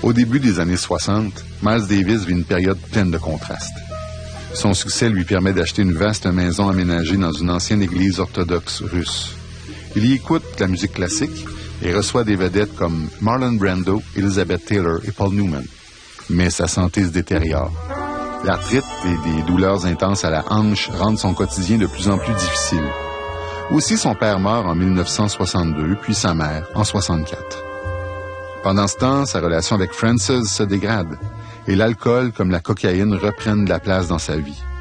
Au début des années 60, Miles Davis vit une période pleine de contrastes. Son succès lui permet d'acheter une vaste maison aménagée dans une ancienne église orthodoxe russe. Il y écoute la musique classique et reçoit des vedettes comme Marlon Brando, Elizabeth Taylor et Paul Newman. Mais sa santé se détériore. L'arthrite et des douleurs intenses à la hanche rendent son quotidien de plus en plus difficile. Aussi, son père meurt en 1962, puis sa mère en 1964. Pendant ce temps, sa relation avec Frances se dégrade et l'alcool comme la cocaïne reprennent de la place dans sa vie.